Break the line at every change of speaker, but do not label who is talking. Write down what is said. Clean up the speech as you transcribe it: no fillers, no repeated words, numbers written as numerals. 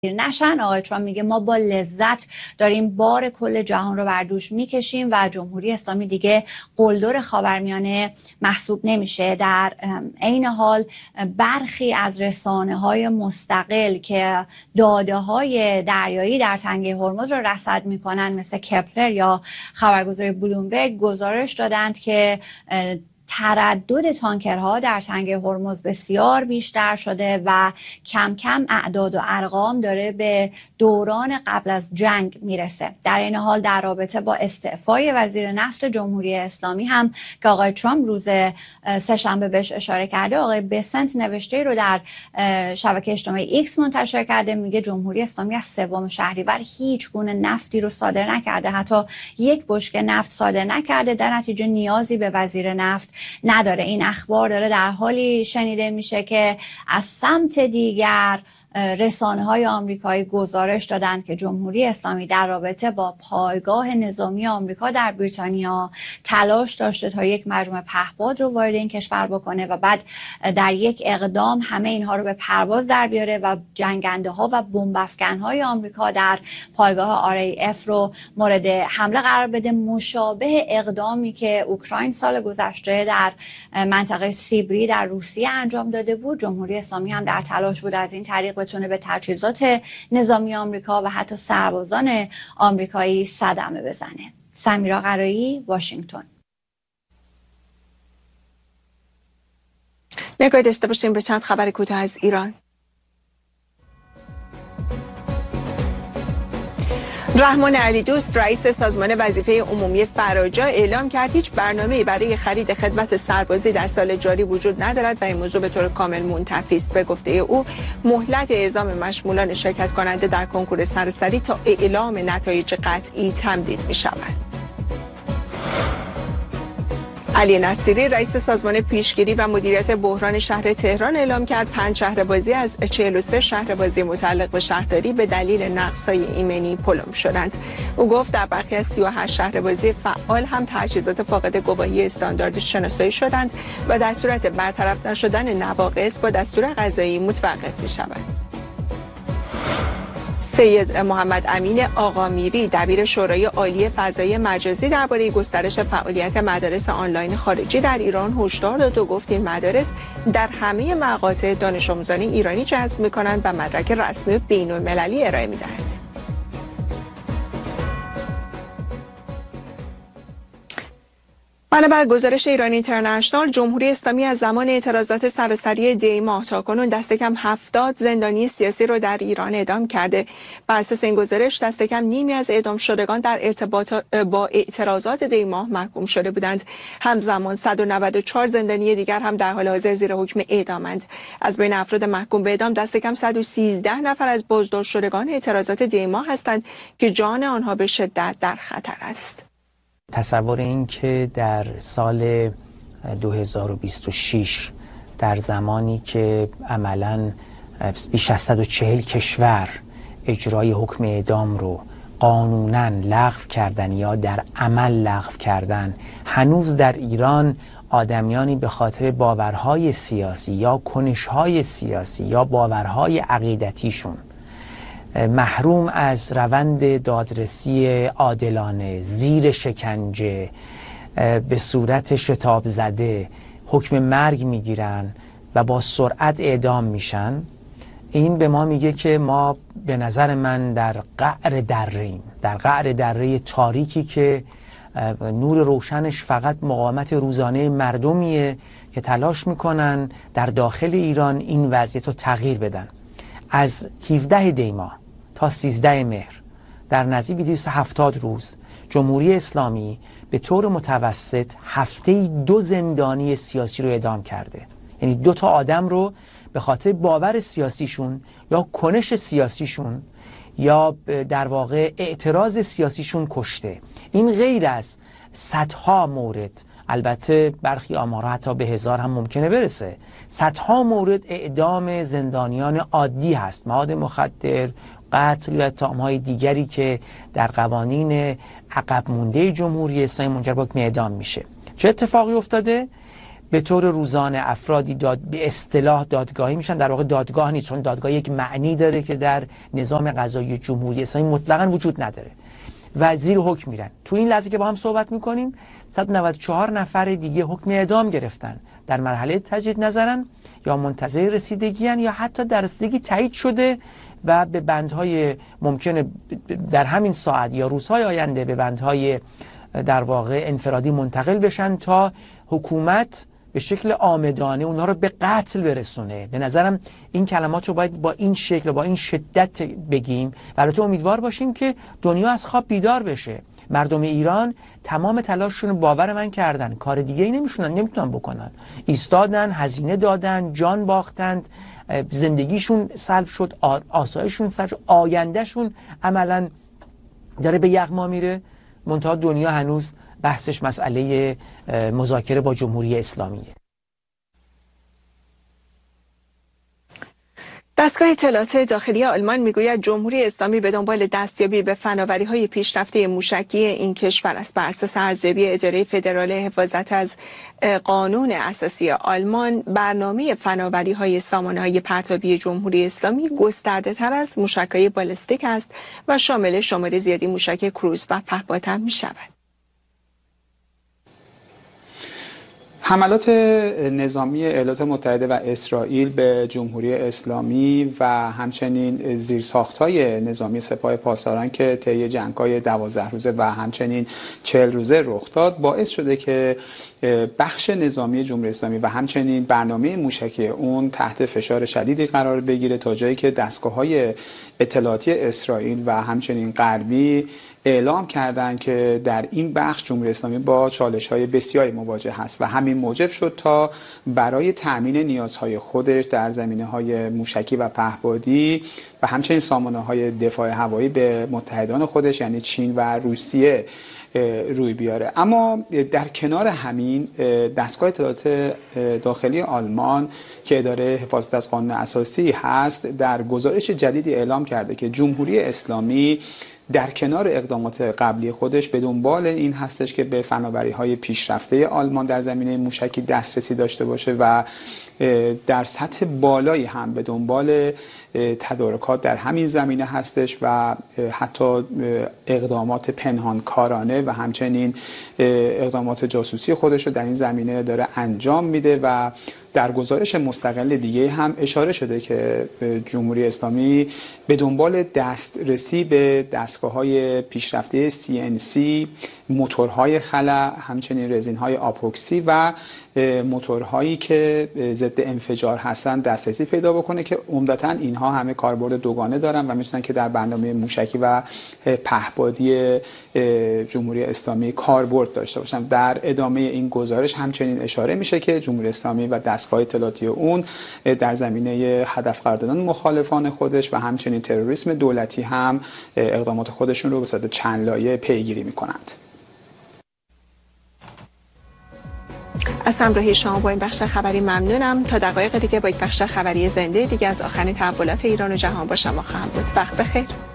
نشن. آقای ترامپ میگه ما با لذت داریم بار کل جهان رو بر دوش میکشیم و جمهوری اسلامی دیگه قلدر خاورمیانه محسوب نمیشه. در عین حال برخی از رسانه‌های مستقل که داده‌های دریایی در تنگه هرمز رو رصد میکنن مثل کپلر یا خبرگزاری بلومبرگ گزارش دادند که تردد تانکرها در تنگه هرمز بسیار بیشتر شده و کم کم اعداد و ارقام داره به دوران قبل از جنگ میرسه. در این حال در رابطه با استعفای وزیر نفت جمهوری اسلامی هم که آقای ترامپ روز سه‌شنبه بهش اشاره کرده، آقای بسنت نوشته رو در شبکه اجتماعی ایکس منتشر کرده، میگه جمهوری اسلامی از 3 شهریور هیچ گونه نفتی رو صادر نکرده، حتی یک بشکه نفت صادر نکرده، در نتیجه نیازی به وزیر نفت نداره. این اخبار داره در حالی شنیده میشه که از سمت دیگر رسانه‌های آمریکایی گزارش دادند که جمهوری اسلامی در رابطه با پایگاه نظامی آمریکا در بریتانیا تلاش داشته تا یک مجموعه پهپاد رو وارد این کشور بکنه و بعد در یک اقدام همه اینها رو به پرواز در بیاره و جنگنده‌ها و بمب افکن‌های آمریکا در پایگاه RAF رو مورد حمله قرار بده، مشابه اقدامی که اوکراین سال گذشته در منطقه سیبری در روسیه انجام داده بود. جمهوری اسلامی هم در تلاش بود از این طریق بتونه به تجهیزات نظامی آمریکا و حتی سربازان آمریکایی صدمه بزنه. سمیرا قرایی، واشنگتن.
نگاهی داشته باشیم به چند خبر کوتاه از ایران. رحمان علیدوست رئیس سازمان وظیفه عمومی فراجا اعلام کرد هیچ برنامه‌ای برای خرید خدمت سربازی در سال جاری وجود ندارد و این موضوع به طور کامل منتفی است. به گفته او مهلت اعزام مشمولان شرکت کننده در کنکور سراسری تا اعلام نتایج قطعی تمدید می‌شود. علی نصیری رئیس سازمان پیشگیری و مدیریت بحران شهر تهران اعلام کرد 5 شهربازی از 43 شهربازی متعلق به شهرداری به دلیل نقص‌های ایمنی پلم شدند. او گفت در برخی از 38 شهربازی فعال هم تجهیزات فاقد گواهی استاندارد شناسایی شدند و در صورت برطرف نشدن نواقص با دستور قضایی متوقف می‌شوند. سید محمد امین آقامیری دبیر شورای عالی فضای مجازی درباره گسترش فعالیت مدارس آنلاین خارجی در ایران هشدار داد و گفت این مدارس در همه مقاطع دانش آموزان ایرانی جذب می‌کنند و مدرک رسمی بین‌المللی ارائه می‌دهند. بنابر گزارش ایران اینترنشنال، جمهوری اسلامی از زمان اعتراضات سراسری دی ماه تاکنون دست کم 70 زندانی سیاسی را در ایران اعدام کرده. بر اساس این گزارش دست کم نیمی از اعدام شدگان در ارتباط با اعتراضات دی ماه محکوم شده بودند. همزمان 194 زندانی دیگر هم در حال حاضر زیر حکم اعدامند. از بین افراد محکوم به اعدام دست کم 113 نفر از بازداشت شدگان اعتراضات دی ماه هستند که جان آنها به شدت در خطر است.
تصور این که در سال 2026 در زمانی که عملاً بیش از 140 کشور اجرای حکم اعدام رو قانوناً لغو کردن یا در عمل لغو کردن، هنوز در ایران آدمیانی به خاطر باورهای سیاسی یا کنشهای سیاسی یا باورهای عقیدتیشون محروم از روند دادرسی عادلانه، زیر شکنجه، به صورت شتاب زده حکم مرگ میگیرن و با سرعت اعدام میشن. این به ما میگه که ما به نظر من در قعر دره‌ایم، در قعر دره تاریکی که نور روشنش فقط مقاومت روزانه مردمیه که تلاش میکنن در داخل ایران این وضعیت رو تغییر بدن. از 17 دی ماه تا 13 مهر در نزدیک 270 روز جمهوری اسلامی به طور متوسط هفته‌ای 2 زندانی سیاسی رو اعدام کرده. یعنی 2 تا آدم رو به خاطر باور سیاسیشون یا کنش سیاسیشون یا در واقع اعتراض سیاسیشون کشته. این غیر از صدها مورد، البته برخی آمارها حتی به 1000 هم ممکنه برسه، صدها مورد اعدام زندانیان عادی هست، مواد مخدر، قتل یا اتهام‌های دیگری که در قوانین عقب مونده جمهوری اسلامی منجر به حکم اعدام میشه. چه اتفاقی افتاده؟ به طور روزانه افرادی به اصطلاح دادگاهی میشن. در واقع دادگاه نیست، چون دادگاه یک معنی داره که در نظام قضایی جمهوری اسلامی مطلقاً وجود نداره و زیر حکم میرن. تو این لحظه که با هم صحبت میکنیم 194 نفر دیگه حکم اعدام گرفتن، در مرحله تجدید نظرن یا منتظر رسیدگی هن یا حتی در رسیدگی تایید شده و به بندهای ممکنه در همین ساعت یا روزهای آینده به بندهای در واقع انفرادی منتقل بشن تا حکومت به شکل عامدانه اونها رو به قتل برسونه. به نظرم این کلمات رو باید با این شکل و با این شدت بگیم و البته امیدوار باشیم که دنیا از خواب بیدار بشه. مردم ایران تمام تلاششون رو باور من کردن، کار دیگه ای نمیتونن بکنن، ایستادن، هزینه دادن، جان باختند، زندگیشون سلب شد، آسایششون سلب شد، آیندهشون عملا داره به یغما میره. منتها دنیا هنوز بحثش مسئله مذاکره با جمهوری اسلامیه.
دستگاه اطلاعات داخلی آلمان میگوید جمهوری اسلامی به دنبال دستیابی به فناوری‌های پیشرفته موشکی این کشور است. بر اساس ارزیابی اداره فدرال حفاظت از قانون اساسی آلمان، برنامه فناوری‌های سامانه‌های پرتابی جمهوری اسلامی گسترده‌تر از موشک‌های بالستیک است و شامل شمار زیادی موشک کروز و پهپاد هم می‌شود.
حملات نظامی ایالات متحده و اسرائیل به جمهوری اسلامی و همچنین زیرساخت‌های نظامی سپاه پاسداران که طی جنگ‌های 12 روزه و همچنین 40 روزه رخ داد باعث شده که بخش نظامی جمهوری اسلامی و همچنین برنامه موشکی اون تحت فشار شدیدی قرار بگیره، تا جایی که دستگاه‌های اطلاعاتی اسرائیل و همچنین غربی اعلام کردند که در این بخش جمهوری اسلامی با چالش‌های بسیاری مواجه هست و همین موجب شد تا برای تأمین نیازهای خودش در زمینه‌های موشکی و پهپادی و همچنین سامانه‌های دفاع هوایی به متحدان خودش یعنی چین و روسیه روی بیاره. اما در کنار همین دستگاه اطلاعات داخلی آلمان که اداره حفاظت از قانون اساسی هست در گزارش جدیدی اعلام کرده که جمهوری اسلامی در کنار اقدامات قبلی خودش به دنبال این هستش که به فناوری‌های پیشرفته آلمان در زمینه موشکی دسترسی داشته باشه و در سطح بالایی هم به دنبال تدارکات در همین زمینه هستش و حتی اقدامات پنهانکارانه و همچنین اقدامات جاسوسی خودش رو در این زمینه داره انجام میده و در گزارش مستقل دیگه هم اشاره شده که جمهوری اسلامی به دنبال دسترسی به دستگاه‌های پیشرفته CNC، موتورهای خلا، همچنین رزین‌های آپوکسی و موتورهایی که ضد انفجار هستن دسترسی پیدا بکنه که عمدتاً اینها همه کاربرد دوگانه دارن و میتونن که در برنامه موشکی و پهپادی جمهوری اسلامی کاربرد داشته باشن. در ادامه این گزارش همچنین اشاره میشه که جمهوری اسلامی و دستگاه اطلاعاتی اون در زمینه هدف قرار دادن مخالفان خودش و همچنین تروریسم دولتی هم اقدامات خودشون رو به صورت چند لایه پیگیری میکنند.
از همراهی شما با این بخش خبری ممنونم. تا دقایق دیگه با یک بخش خبری زنده دیگه از آخرین تحولات ایران و جهان با شما خواهم بود. وقت بخیر.